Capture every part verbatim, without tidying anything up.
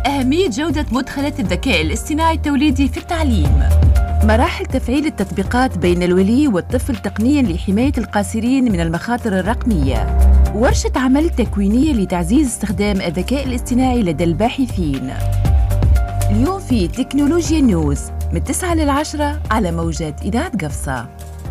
أهمية جودة مدخلات الذكاء الاصطناعي التوليدي في التعليم. مراحل تفعيل التطبيقات بين الولي والطفل تقنياً لحماية القاصرين من المخاطر الرقمية. ورشة عمل تكوينية لتعزيز استخدام الذكاء الاصطناعي لدى الباحثين. اليوم في تكنولوجيا نيوز من تسعة للعشرة على موجات إذاعة قفصة.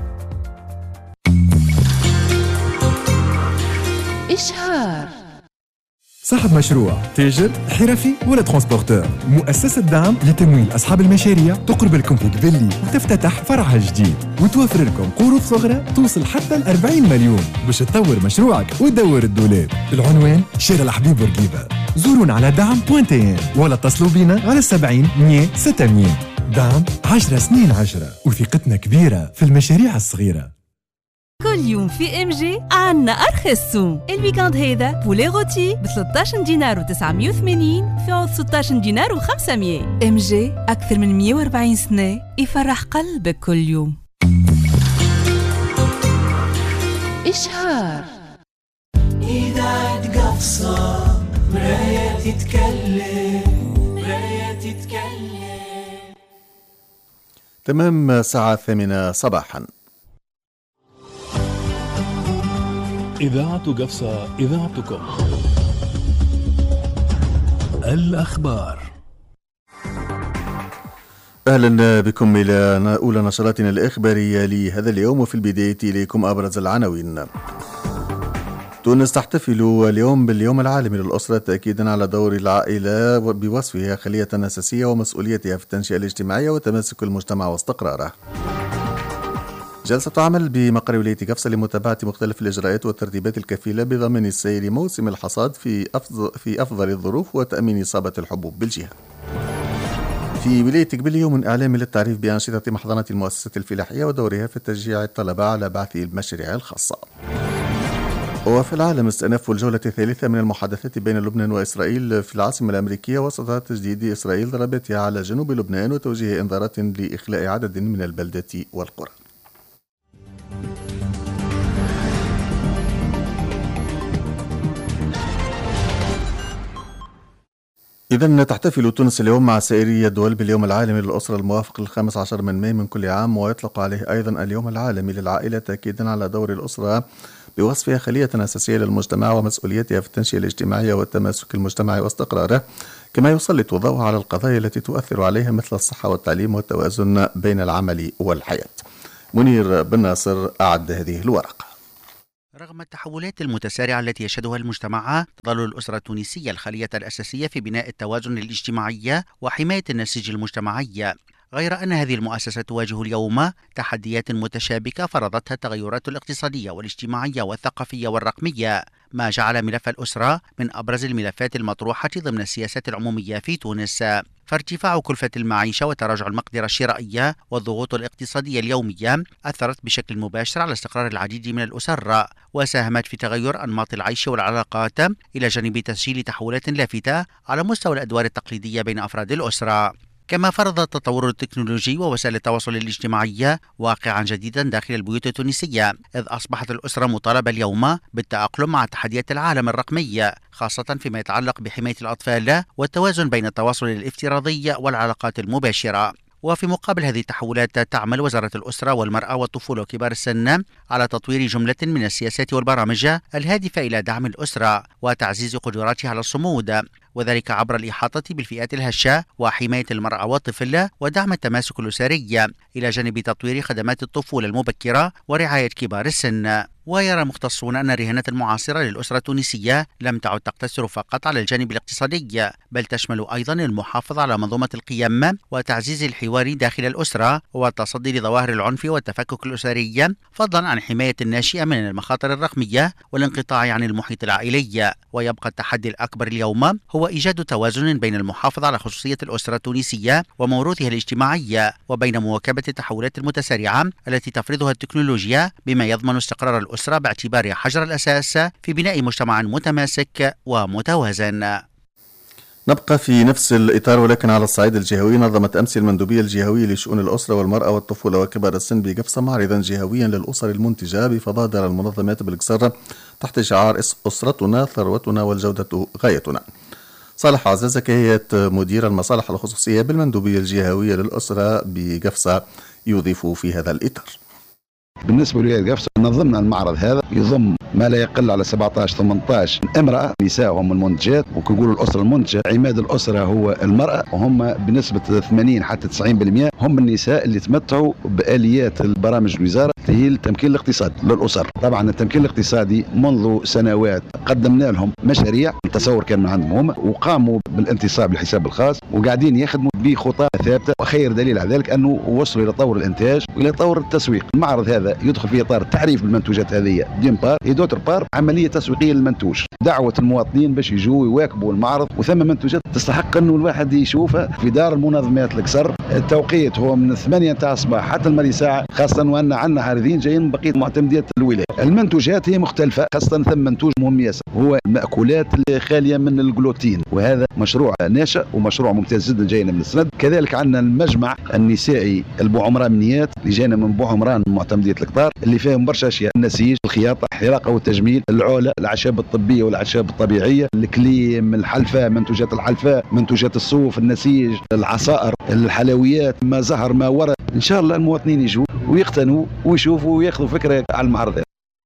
إشهار. صاحب مشروع، تاجر، حرفي ولا ترانسبورتور، مؤسسة دعم لتمويل أصحاب المشاريع تقرب لكم في قبلي وتفتتح فرعها الجديد وتوفر لكم قروض صغرى توصل حتى ل أربعين مليون باش تطور مشروعك وتدور الدولاب. العنوان شارع الحبيب بورقيبة. زورونا على دعم دوت تي ان ولا اتصلوا بنا على سبعين مية ستمية. دعم عشرة سنين عشرة، وثقتنا كبيرة في المشاريع الصغيرة. كل يوم في ام جي عنا ارخص سوم. الويكاند هذا بولي غوتي ب ثلاثة عشر دينار وتسعمية وثمانين في عوض ستة عشر دينار وخمسمية. ام جي اكثر من مية وأربعين سنه يفرح قلبك كل يوم. إشهار. إذاعة قفصة، مراية تتكلم، مراية تتكلم. تمام الساعة الثامنة صباحا. إذاعة قفصة، إذاعتكم. الأخبار. أهلا بكم إلى أولى نشراتنا الإخبارية لهذا اليوم، وفي البداية إليكم أبرز العناوين. تونس تحتفل اليوم باليوم العالمي للأسرة تأكيدا على دور العائلة بوصفها خلية أساسية ومسؤوليتها في التنشئة الاجتماعية وتماسك المجتمع واستقراره. جلسة عمل بمقر ولاية قفصة لمتابعة مختلف الإجراءات والترتيبات الكفيلة بضمان السير موسم الحصاد في أفضل, في أفضل الظروف وتأمين إصابة الحبوب بالجهة. في ولاية قبلي يوم إعلامي للتعريف بأنشطة محضنة المؤسسات الفلاحية ودورها في تشجيع الطلبة على بعث المشاريع الخاصة. وفي العالم استئناف الجولة الثالثة من المحادثات بين لبنان وإسرائيل في العاصمة الأمريكية وسط تجديد إسرائيل ضرباتها على جنوب لبنان وتوجيه إنذارات لإخلاء عدد من البلدات والقرى. إذن تحتفل تونس اليوم مع سائري الدول باليوم العالمي للأسرة الموافق للخامس عشر من ماي من كل عام، ويطلق عليه أيضا اليوم العالمي للعائلة تأكيدا على دور الأسرة بوصفها خلية أساسية للمجتمع ومسؤوليتها في التنشئة الاجتماعية والتماسك المجتمعي واستقراره، كما يسلط الضوء على القضايا التي تؤثر عليها مثل الصحة والتعليم والتوازن بين العمل والحياة. منير بن ناصر أعد هذه الورقة. رغم التحولات المتسارعة التي يشهدها المجتمع، تظل الأسرة التونسية الخلية الأساسية في بناء التوازن الاجتماعي وحماية النسيج المجتمعي، غير أن هذه المؤسسة تواجه اليوم تحديات متشابكة فرضتها التغيرات الاقتصادية والاجتماعية والثقافية والرقمية، ما جعل ملف الأسرة من أبرز الملفات المطروحة ضمن السياسات العمومية في تونس. فارتفاع كلفة المعيشة وتراجع المقدرة الشرائية والضغوط الاقتصادية اليومية أثرت بشكل مباشر على استقرار العديد من الأسر، وساهمت في تغير أنماط العيش والعلاقات إلى جانب تسجيل تحولات لافتة على مستوى الأدوار التقليدية بين أفراد الأسرة. كما فرض التطور التكنولوجي ووسائل التواصل الاجتماعي واقعا جديدا داخل البيوت التونسية، إذ أصبحت الأسرة مطالبة اليوم بالتأقلم مع تحديات العالم الرقمي، خاصة فيما يتعلق بحماية الأطفال والتوازن بين التواصل الافتراضي والعلاقات المباشرة. وفي مقابل هذه التحولات تعمل وزارة الأسرة والمرأة والطفولة وكبار السن على تطوير جملة من السياسات والبرامج الهادفة إلى دعم الأسرة وتعزيز قدراتها على الصمود، وذلك عبر الإحاطة بالفئات الهشة وحماية المرأة والطفل ودعم التماسك الأسري، إلى جانب تطوير خدمات الطفولة المبكرة ورعاية كبار السن. ويرى مختصون أن الرهانات المعاصرة للأسرة التونسية لم تعد تقتصر فقط على الجانب الاقتصادي، بل تشمل أيضا المحافظة على منظومة القيم وتعزيز الحوار داخل الأسرة والتصدي لظواهر العنف والتفكك الأسري، فضلا عن حماية الناشئة من المخاطر الرقمية والانقطاع عن المحيط العائلي. ويبقى التحدي الأكبر اليوم هو إيجاد توازن بين المحافظة على خصوصية الأسرة التونسية وموروثها الاجتماعي، وبين مواكبة التحولات المتسارعة التي تفرضها التكنولوجيا، بما يضمن استقرار الأسرة باعتبارها حجر الأساس في بناء مجتمع متماسك ومتوازن. نبقى في نفس الإطار ولكن على الصعيد الجهوي. نظمت أمس المندوبية الجهوية لشؤون الأسرة والمرأة والطفولة وكبار السن بقفصة معرضا جهويا للأسر المنتجة بفضائل المنظمات بالقصر تحت شعار أسرتنا ثروتنا والجودة غايتنا. صالح عزازة كهية مدير المصالح الخصوصية بالمندوبية الجهوية للأسرة بقفصة يضيف في هذا الإطار. بالنسبة لولاية قفصة نظمنا المعرض هذا يضم ما لا يقل على سبعة عشر ثمانية عشر امرأة، نساء هم المنتجات، وكيقولوا الأسرة المنتجة عماد الأسرة هو المرأة، وهم بنسبة ثمانين حتى تسعين بالمئة هم النساء اللي تمتعوا بآليات البرامج الوزارة هي التمكين الاقتصادي للأسر. طبعا التمكين الاقتصادي منذ سنوات قدمنا لهم مشاريع، التصور كان من عندهم هم، وقاموا بالانتصاب للحساب الخاص وقاعدين يخدموا بخطى ثابتة، وخير دليل على ذلك أنه وصلوا إلى طور الإنتاج وإلى طور التسويق. المعرض هذا يدخل في إطار التعريف بالمنتوجات هذه دين بار، دوتر بار عملية تسويقية للمنتوج، دعوة المواطنين باش يجوا يواكبوا المعرض، وثم منتوجات تستحق أنه الواحد يشوفها في دار المنظمات الكسر. التوقيت هو من ثمانية تاع الصباح حتى المري ساعة، خاصة وأن عندنا عارضين جايين بقية معتمديات الولاية. المنتوجات هي مختلفة، خاصة ثم منتوج مهم ياسر هو المأكولات خالية من الجلوتين، وهذا مشروع ناشئ ومشروع ممتاز جدا جاينا من السند. كذلك عندنا المجمع النسائي البوعمران منيات اللي جانا من بوعمران معتمدية القطار، اللي فيهم برشا أشياء: النسيج، الخياطة، الحلاقة والتجميل، العولة، الأعشاب الطبية والأعشاب الطبيعية، الكليم، الحلفاء، منتوجات الحلفاء، منتوجات الصوف، النسيج، العصائر، الحلويات، ما زهر ما ورد. إن شاء الله المواطنين يجوا ويقتنوا ويشوفوا وياخذوا فكرة على المعرض.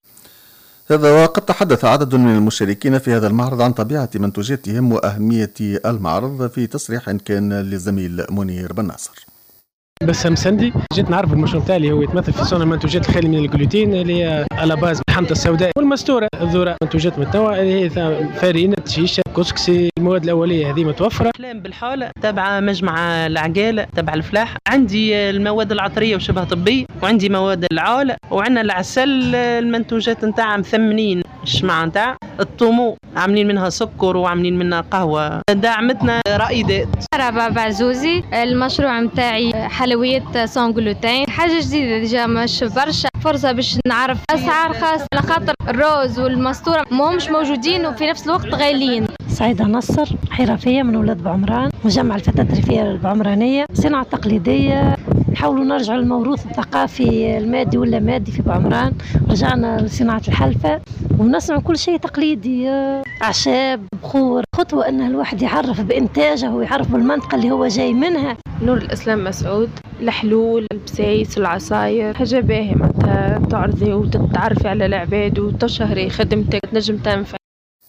هذا وقد تحدث عدد من المشاركين في هذا المعرض عن طبيعة منتوجاتهم وأهمية المعرض في تصريح كان للزميل منير بن ناصر. بسام سندي، جيت نعرف المشروع تاعي هو يتمثل في صنع المنتوجات الخالية من الجلوتين اللي هي على باز الحنطة السوداء والمستورة الذرة، منتوجات متنوعة اللي هي فارينة، شيشة، كسكسي. المواد الأولية هذه متوفرة. أحلام بالحالة تبع مجمع العقالة تبع الفلاح، عندي المواد العطرية وشبه طبية، وعندي مواد العالة، وعندنا العسل المنتوجات نتاعها مثمنين، الشمعة نتاع الطمو عاملين منها سكر وعاملين منها قهوة. دعمتنا رائدات. رباب بعزوزي، المشروع نتاعي حلويات سون جلوتين، حاجة جديدة ديجا مش برشا، فرصة باش نعرف أسعار خاصة على خاطر الروز والمستورة ماهمش موجودين وفي نفس الوقت غاليين. سعيدة نصر، حرفية من ولاد بعمران، مجمع الفتاة الريفية البعمرانية، صناعة تقليدية، نحاولوا نرجعوا للموروث الثقافي المادي ولا مادي في بعمران، رجعنا لصناعة الحلفة ونصنع كل شيء تقليدي، أعشاب، بخور. خطوة أن الواحد يعرف بإنتاجه ويعرف بالمنطقة اللي هو جاي منها. نور الإسلام مسعود، الحلول، البسايس، العصاير، حاجة باهية معناتها تعرضي وتتعرفي على العباد وتشهري خدمتك تنجم تنفع.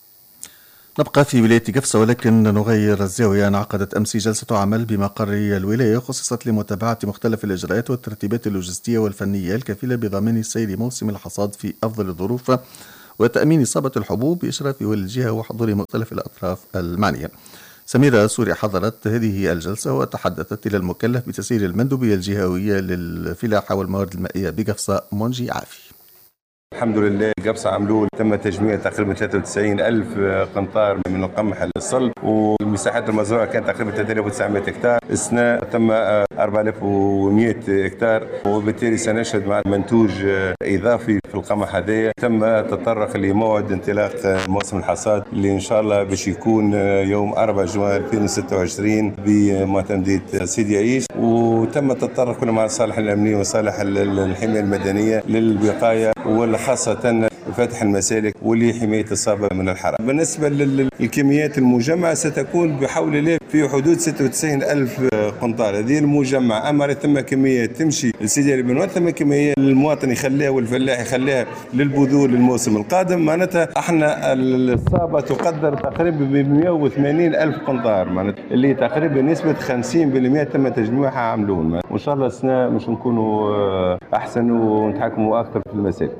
نبقى في ولاية قفصة ولكن نغير الزاوية. انعقدت أمس جلسة عمل بمقر الولاية خصصت لمتابعة مختلف الإجراءات والترتيبات اللوجستية والفنية الكفيلة بضمان سير موسم الحصاد في أفضل الظروف وتأمين إصابة الحبوب بإشراف والي الجهة وحضور مختلف الأطراف المعنية. سميرة سوري حضرت هذه الجلسة وتحدثت إلى المكلف بتسيير المندوبية الجهوية للفلاحة والموارد المائية بقفصة منجي عافي. الحمد لله قفصة عملوا تم تجميع تقريبا ثلاثة وتسعين ألف قنطار من القمح الصلب، والمساحات المزروعة كانت تقريبا ثلاثة آلاف وتسعمائة هكتار. السنة تم أربعة آلاف ومئة هكتار، وبالتالي سنشهد مع منتوج إضافي في القمح هذايا. تم تطرق لموعد انطلاق موسم الحصاد اللي إن شاء الله باش يكون يوم أربعة جوان ألفين وستة وعشرين بمعتمدية سيدي عيش، وتم التطرق مع الصالح الأمني وصالح الحماية المدنية للوقاية وخاصة فتح المسالك ولحماية الإصابة من الحرارة. بالنسبة للكميات المجمعة ستكون بحول الله في حدود ستة وتسعين ألف قنطار هذه المجمعة. أما ثم كميات تمشي لسيدي البنوات، ثم كميات المواطن يخليها والفلاح يخليها للبذور للموسم القادم. معناتها احنا الإصابة تقدر تقريبا ب مئة وثمانين ألف قنطار، معناتها اللي تقريبا نسبة خمسين بالمئة تم تجميعها عملون. وإن شاء الله السنة مش نكونوا أحسن ونتحكموا أكثر في المسائل.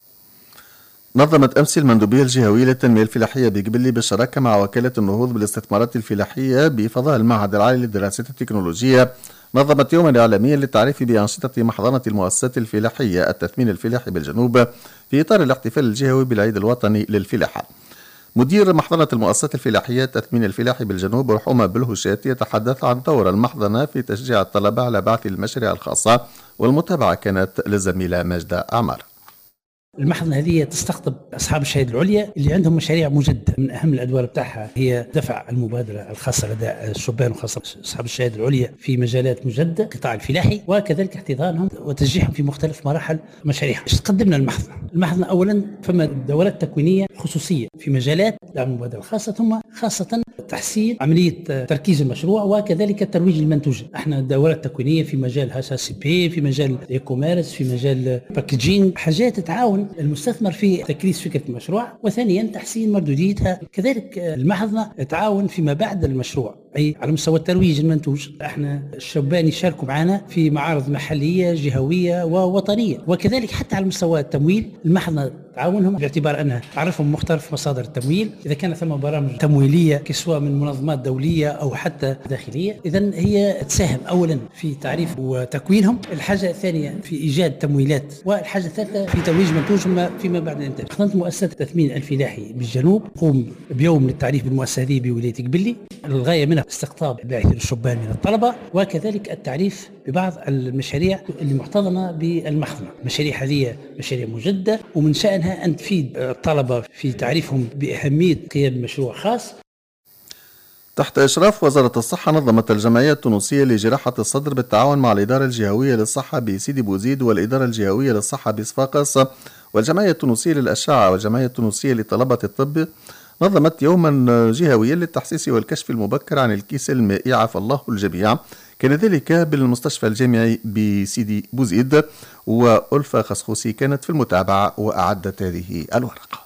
نظمت أمس المندوبية الجهوية للتنمية الفلاحية بقبلي بالشراكة مع وكالة النهوض بالاستثمارات الفلاحية بفضاء المعهد العالي للدراسات التكنولوجية نظمت يوما إعلاميا للتعريف بأنشطة محضنة المؤسسات الفلاحية التثمين الفلاحي بالجنوب في إطار الاحتفال الجهوي بالعيد الوطني للفلاحة. مدير محضنة المؤسسات الفلاحية التثمين الفلاحي بالجنوب رحومة بالهشات يتحدث عن دور المحضنة في تشجيع الطلبة على بعث المشاريع الخاصة، والمتابعة كانت للزميلة ماجدة أعمار. المحضنة هذه تستقطب أصحاب الشهادة العليا اللي عندهم مشاريع مجددة. من أهم الأدوار بتاعها هي دفع المبادرة الخاصة لدى الشبان وخاصة أصحاب الشهادة العليا في مجالات مجددة القطاع الفلاحي، وكذلك احتضانهم وتشجيعهم في مختلف مراحل مشاريعهم. ايش تقدمنا المحضنة؟ المحضنة أولا فما دورات تكوينية خصوصية في مجالات دعم المبادرة الخاصة، ثم خاصة تحسين عملية تركيز المشروع وكذلك ترويج المنتوج. احنا الدورات التكوينية في مجال هاس سي بي، في مجال الاي كوميرس، في مجال باكجين، حاجات تعاون المستثمر في تكريس فكرة المشروع، وثانيا تحسين مردوديتها. كذلك المحضنة تعاون فيما بعد المشروع أي على مستوى الترويج المنتوج. احنا الشبان يشاركوا معنا في معارض محلية جهوية ووطنية، وكذلك حتى على مستوى التمويل المحضنة تعاونهم باعتبار أنها تعرفهم مختلف مصادر التمويل. إذا كان ثم برامج تمويلية سواء من منظمات دولية أو حتى داخلية، إذن هي تساهم أولا في تعريف وتكوينهم، الحاجة الثانية في إيجاد تمويلات، والحاجة الثالثة في ترويج منتوجهم فيما بعد الإنتاج. خدمت مؤسسة التثمين الفلاحي بالجنوب تقوم بيوم للتعريف بالمؤسسة هذه بولاية قبلي. الغاية منها استقطاب باعثين الشبان من الطلبة، وكذلك التعريف ببعض المشاريع اللي محتضنة بالمحضنة. المشاريع هذه مشاريع مجدة ومن شأنها أن تفيد الطلبة في تعريفهم بأهمية قيام مشروع خاص. تحت إشراف وزارة الصحة نظمت الجمعية التونسية لجراحة الصدر بالتعاون مع الإدارة الجهوية للصحة بسيدي بوزيد والإدارة الجهوية للصحة بصفاقس والجمعية التونسية للأشعة والجمعية التونسية لطلبة الطب نظمت يوما جهويا للتحسيس والكشف المبكر عن الكيس المائي عافى الله الجميع. كان ذلك بالمستشفى الجامعي بسيدي بوزيد، وألفا خسخوسي كانت في المتابعة وأعدت هذه الورقة.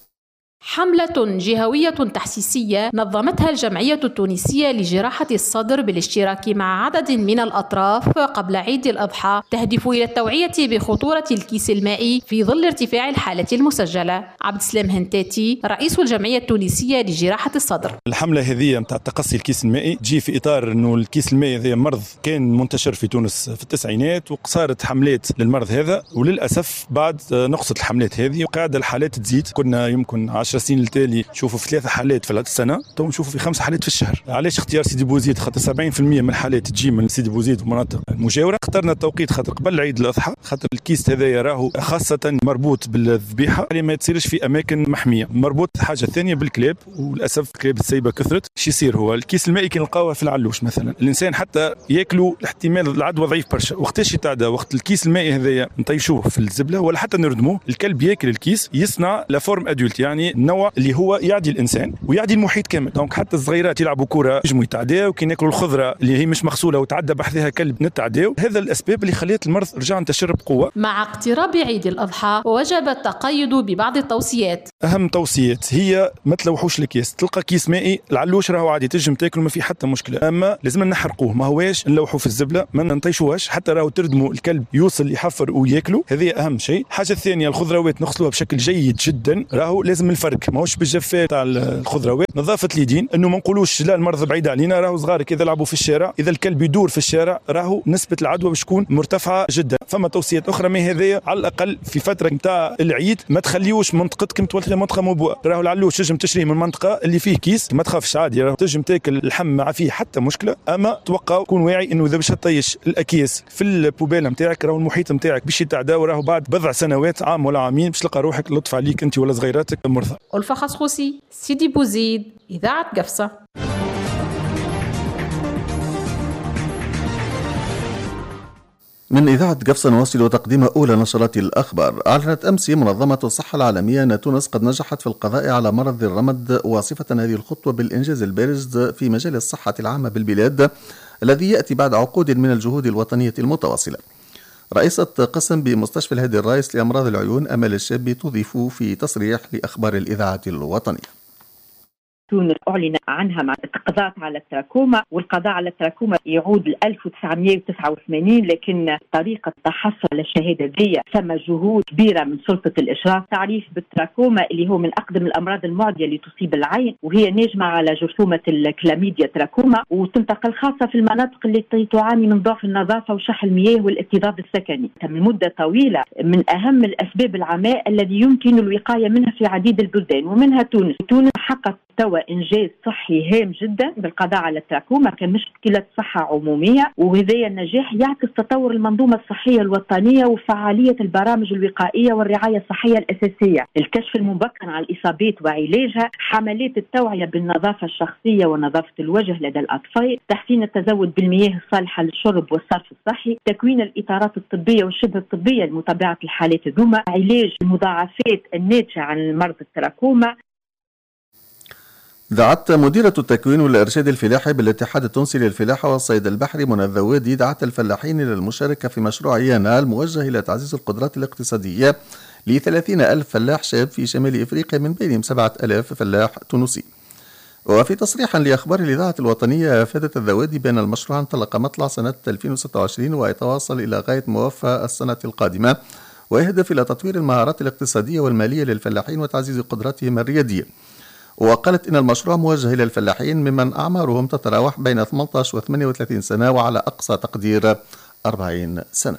حملة جهوية تحسيسية نظمتها الجمعية التونسية لجراحة الصدر بالاشتراك مع عدد من الأطراف قبل عيد الأضحى، تهدف إلى التوعية بخطورة الكيس المائي في ظل ارتفاع الحالة المسجلة. عبد السلام هنتاتي رئيس الجمعية التونسية لجراحة الصدر. الحملة هذه متاع تقصي الكيس المائي تجي في إطار أنه الكيس المائي هذا مرض كان منتشر في تونس في التسعينات، وصارت حملات للمرض هذا، وللأسف بعد نقصت الحملات هذه وقاعدة الحالات تزيد. كنا يمكن عشر سنين التالي نشوفوا في ثلاثة حالات في السنة، تو نشوفوا في خمس حالات في الشهر. علاش اختيار سيدي بوزيد؟ خاطر سبعين بالمئة من الحالات تجي من سيدي بوزيد ومناطق المجاورة. اخترنا التوقيت خاطر قبل عيد الأضحى، خاطر الكيس هذا يراه خاصة مربوط بالذبيحة اللي ما تصيرش في أماكن محمية، مربوط حاجة ثانية بالكلاب، وللأسف الكلاب السايبة كثرت. شو يصير هو الكيس المائي كي نلقاوه في العلوش مثلا، الإنسان حتى ياكلوا احتمال العدوى ضعيف برشا. وقتاش يتعدى؟ وقت الكيس المائي هذايا نطيشوه في الزبلة ولا حتى نردموه، الكلب ياكل الكيس يصنع لافورم ادولت، يعني النوع اللي هو يعدي الانسان ويعدي المحيط كامل. دونك حتى الصغيرات يلعبوا كره يجموا يتعداو، كي ناكلوا الخضره اللي هي مش مغسوله وتعدى بحذها كلب نتعداو. هذا الاسباب اللي خلت المرض رجع انتشر بقوه. مع اقتراب عيد الاضحى وجب التقيد ببعض التوصيات. اهم توصيات هي ما تلوحوش الكيس. تلقى كيس مائي العلوش راهو عادي تنجم تاكل ما في حتى مشكله، اما لازم نحرقوه، ما هواش نلوحوه في الزبله، ما نطيشوهاش حتى راهو تردموا الكلب يوصل يحفر وياكلوا. هذه اهم شيء. الحاجه الثانيه الخضروات نغسلوها بشكل جيد جدا، راهو لازم الفرق ماهوش بالجفات تاع الخضروات. نظافه اليدين، انه ما نقولوش لا المرض بعيد علينا، راهو صغارك اذا لعبوا في الشارع، اذا الكلب يدور في الشارع راهو نسبه العدوى باش تكون مرتفعه جدا. فما توصيات اخرى ما هذيا على الاقل في فتره نتاع العيد ما تخليوش منطقتكم تولي منطقه موبوءه. راهو العلوش تنجم تشريه من منطقه اللي فيه كيس، ما تخافش عادي، راهو تنجم تاكل اللحم ما فيه حتى مشكله، اما توقع كون واعي انه اذا باش تطيش الاكياس في البوبيله نتاعك راهو المحيط نتاعك باش يتعدى، وراهو بعد بضع سنوات عام ولا عامين باش تلقى روحك لطف عليك انت ولا صغيراتك مرضى. ألفا خسخوسي، سيدي بوزيد، إذاعة قفصة. من إذاعة قفصة نواصل تقديم أولى نشرات الأخبار. أعلنت أمس منظمة الصحة العالمية أن تونس قد نجحت في القضاء على مرض الرمد، واصفة هذه الخطوة بالإنجاز البارز في مجال الصحة العامة بالبلاد الذي يأتي بعد عقود من الجهود الوطنية المتواصلة. رئيسة قسم بمستشفى الهادي الرايس لأمراض العيون أمل الشابي تضيف في تصريح لأخبار الإذاعة الوطنية. تونس أعلن عنها مع القضاء على التراكوما، والقضاء على التراكوما يعود ل ألف وتسعمئة وتسعة وثمانين، لكن طريقة التحصل على الشهادة دي ثم جهود كبيرة من سلطة الإشراف. تعريف بالتراكوما اللي هو من أقدم الأمراض المعدية اللي تصيب العين، وهي ناجمة على جرثومة الكلاميديا تراكوما، وتنتقل خاصة في المناطق اللي تعاني من ضعف النظافة وشح المياه والاكتظاظ السكني. من مدة طويلة من أهم الأسباب العماء الذي يمكن الوقاية منها في عديد البلدان ومنها تونس. تونس حققت توا إنجاز صحي هام جدا بالقضاء على التراكوما كمشكلة صحة عمومية، وهذا النجاح يعكس تطور المنظومة الصحية الوطنية وفعالية البرامج الوقائية والرعاية الصحية الأساسية، الكشف المبكر على الإصابات وعلاجها، حملات التوعية بالنظافة الشخصية ونظافة الوجه لدى الأطفال، تحسين التزود بالمياه الصالحة للشرب والصرف الصحي، تكوين الإطارات الطبية والشبه الطبية لمتابعة الحالات الذمة، علاج المضاعفات الناتجة عن مرض التراكوما. دعت مديرة التكوين والإرشاد الفلاحي بالاتحاد التونسي للفلاحة والصيد البحري منى الذوادي دعت الفلاحين إلى المشاركة في مشروع يانا الموجه إلى تعزيز القدرات الاقتصادية لثلاثين ألف فلاح شاب في شمال إفريقيا من بينهم سبعة ألاف فلاح تونسي. وفي تصريح لأخبار الإذاعة الوطنية أفادت الذوادي بأن المشروع انطلق مطلع سنة ألفين وستة وعشرين ويتواصل إلى غاية موفى السنة القادمة، ويهدف إلى تطوير المهارات الاقتصادية والمالية للفلاحين وتعزيز قدراتهم الريادية. وقالت إن المشروع موجه إلى الفلاحين ممن أعمارهم تتراوح بين ثمانية عشر و ثمانية وثلاثين سنة وعلى أقصى تقدير أربعين سنة.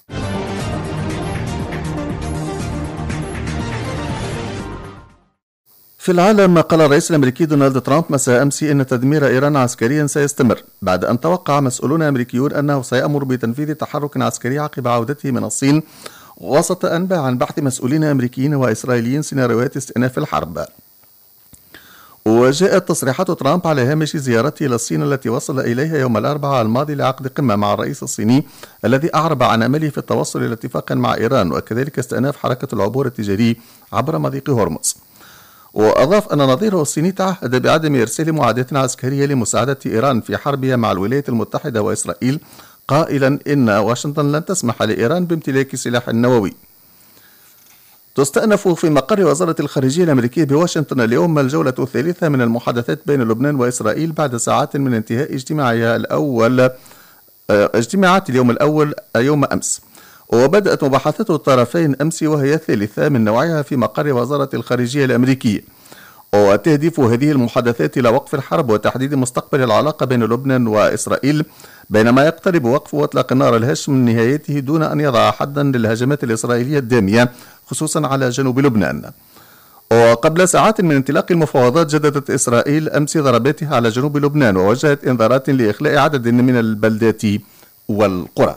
في العالم، قال الرئيس الأمريكي دونالد ترامب مساء أمس إن تدمير إيران عسكريا سيستمر، بعد أن توقع مسؤولون أمريكيون أنه سيأمر بتنفيذ تحرك عسكري عقب عودته من الصين، وسط أنباء عن بحث مسؤولين أمريكيين وإسرائيليين سيناريوهات استئناف الحرب. وجاءت تصريحات ترامب على هامش زيارته إلى الصين التي وصل إليها يوم الأربعاء الماضي لعقد قمة مع الرئيس الصيني الذي أعرب عن أمله في التوصل إلى اتفاق مع إيران، وكذلك استئناف حركة العبور التجاري عبر مضيق هرمز. وأضاف أن نظيره الصيني تعهد بعدم إرسال معدات عسكرية لمساعدة إيران في حربها مع الولايات المتحدة وإسرائيل، قائلا إن واشنطن لن تسمح لإيران بامتلاك سلاح نووي. تستأنف في مقر وزارة الخارجية الأمريكية بواشنطن اليوم الجولة الثالثة من المحادثات بين لبنان وإسرائيل بعد ساعات من انتهاء اجتماعها الأول اجتماعات اليوم الأول يوم أمس. وبدأت مباحثات الطرفين أمس وهي الثالثة من نوعها في مقر وزارة الخارجية الأمريكية، وتهدف هذه المحادثات إلى وقف الحرب وتحديد مستقبل العلاقة بين لبنان وإسرائيل، بينما يقترب وقف وإطلاق النار الهش من نهايته دون أن يضع حدا للهجمات الإسرائيلية الدامية خصوصا على جنوب لبنان. وقبل ساعات من انطلاق المفاوضات جددت إسرائيل أمس ضرباتها على جنوب لبنان ووجهت إنذارات لإخلاء عدد من البلدات والقرى.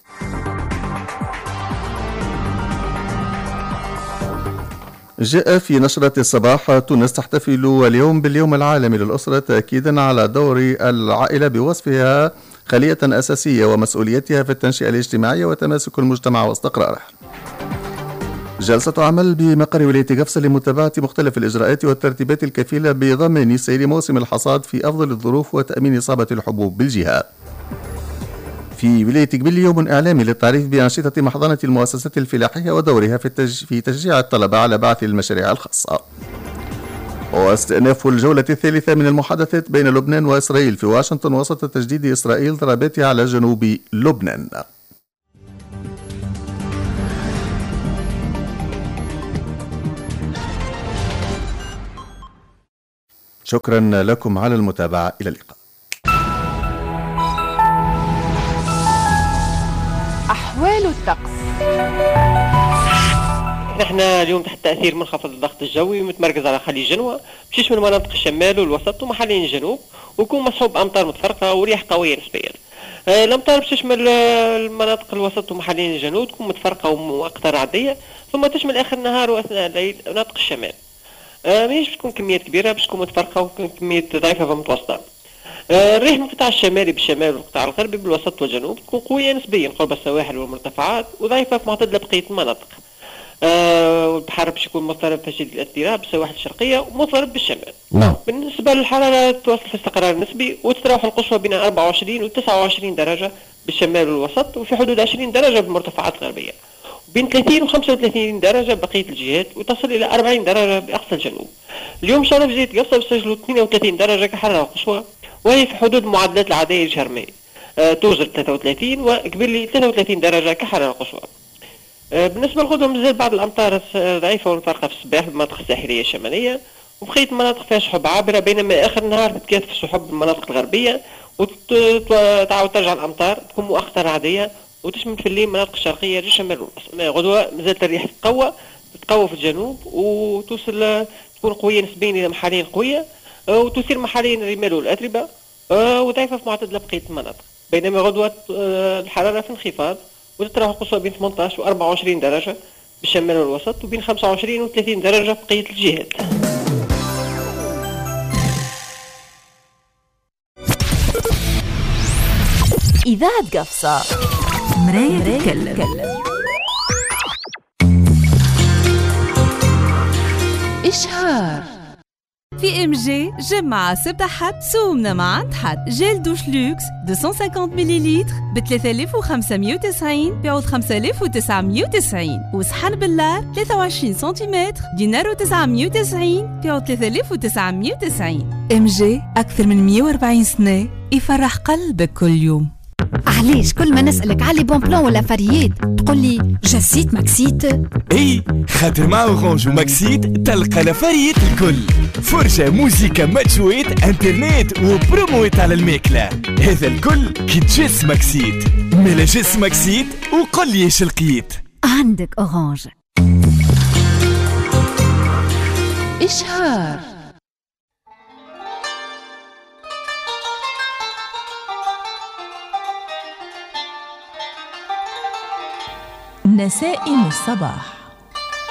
جاء في نشرة الصباح: تونس تحتفل اليوم باليوم العالمي للأسرة تأكيدا على دور العائلة بوصفها خلية أساسية ومسؤوليتها في التنشئة الاجتماعية وتماسك المجتمع واستقراره. جلسة عمل بمقر ولاية قفصة لمتابعة مختلف الإجراءات والترتيبات الكفيلة بضمان سير موسم الحصاد في أفضل الظروف وتأمين إصابة الحبوب بالجهة. في ولاية قبيل يوم إعلامي للتعريف بأنشطة محضنة المؤسسات الفلاحية ودورها في, التج... في تشجيع الطلبة على بعث المشاريع الخاصة. واستئناف الجولة الثالثة من المحادثات بين لبنان وإسرائيل في واشنطن وسط تجديد إسرائيل ضرباتها على جنوب لبنان. شكرا لكم على المتابعة، إلى اللقاء. أحوال الطقس. نحن اليوم تحت تأثير منخفض الضغط الجوي متمركز على خليج جنوة، مشيش من مناطق الشمال والوسط ومحليا الجنوب، ويكون مصحوب أمطار متفرقة ورياح قوية نسبيا. آه الأمطار بتشمل المناطق الوسط ومحليا الجنوب تكون متفرقة وأقطار عادية، ثم تشمل آخر النهار وأثناء الليل مناطق الشمال. آه ماهيش بتكون كميات كبيرة، باش تكون متفرقة وكميات ضعيفة فمتوسطة. آه الريح من القطاع الشمالي بالشمال والقطاع الغربي بالوسط والجنوب تكون قوية نسبيا قرب السواحل والمرتفعات وضعيفة في معتدل بقية المناطق. آه والبحر باش يكون مضطرب شديد الاضطراب بالسواحل الشرقية ومضطرب بالشمال. نعم. بالنسبة للحرارة توصل في استقرار نسبي وتتراوح القصوى بين أربعة وعشرين و تسعة وعشرين درجة بالشمال والوسط، وفي حدود عشرين درجة بالمرتفعات الغربية، بين ثلاثين و خمسة وثلاثين درجة بقية الجهات، وتصل إلى أربعين درجة بأقصى الجنوب. اليوم إن شاء الله في جزيرة قفصة بيسجلوا اثنين وثلاثين درجة كحرارة قصوى، وهي في حدود المعدلات العادية لشهر ماي. آه توصل ثلاثة وثلاثين وقبل ثلاثة وثلاثين درجة كحرارة قصوى. آه بالنسبة للغدوة مازال بعض الأمطار ضعيفة والمفرقة في الصباح بالمناطق الساحلية الشمالية، وبقية المناطق فيها سحب عابرة، بينما آخر النهار تتكاثف السحب بالمناطق الغربية وتعاود ترجع الأمطار تكون مؤخرة عادية وتشمل في الليل مناطق الشرقية للشمال والوسط. غدوة مازالت الريح تتقوى تتقوى في الجنوب وتوصل تكون قوية نسبيا إلى محليا قوية، وتثير محليا الرمال والأتربة، وضعيفة في معتدل بقية المناطق. بينما غدوة الحرارة في انخفاض وتتراوح القصوى بين ثمانية عشر و أربعة وعشرين درجة بالشمال والوسط، وبين خمسة وعشرين و ثلاثين درجة بقية الجهات. إذاعة قفصة مراية تتكلم. إشهار. في ام جي جمعة سبت حد سومنا مع عند حد. جيل دوش لوكس مئتين وخمسين مليلتر ب ثلاثة آلاف وخمسمية وتسعين بعوض خمسة آلاف وتسعمية وتسعين، وصحن باللار ثلاثة وعشرين سنتيمتر دينار وتسعمية وتسعين بعوض ثلاثة آلاف وتسعمية وتسعين. ام جي أكثر من مية وأربعين سنة يفرح قلبك كل يوم. علاش كل ما نسألك على بون بلان ولا فريات تقول لي جسيت ماكسيت؟ اي خاطر مع اورانج وماكسيت تلقى لافريات الكل، فرجة موسيقى ماتشويت انترنت وبرومويت على الماكلة، هذا الكل كي تجس ماكسيت. ملا جس ماكسيت وقل لي ايش لقيت. عندك اورانج. إشهار. نسائم الصباح.